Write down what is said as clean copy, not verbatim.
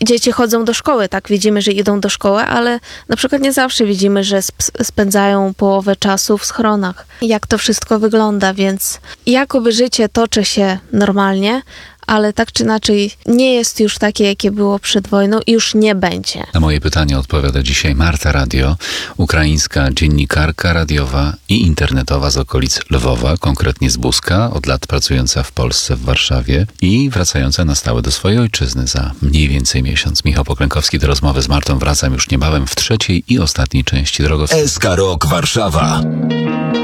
dzieci chodzą do szkoły, tak? Widzimy, że idą do szkoły, ale na przykład nie zawsze widzimy, że spędzają połowę czasu w schronach. Jak to wszystko wygląda, więc jakoby życie toczy się normalnie, ale tak czy inaczej nie jest już takie, jakie było przed wojną i już nie będzie. Na moje pytanie odpowiada dzisiaj Marta Radio, ukraińska dziennikarka radiowa i internetowa z okolic Lwowa, konkretnie z Buska, od lat pracująca w Polsce, w Warszawie i wracająca na stałe do swojej ojczyzny za mniej więcej miesiąc. Michał Poklękowski, do rozmowy z Martą wracam już niebawem w trzeciej i ostatniej części Drogowskazu. SK Rok Warszawa.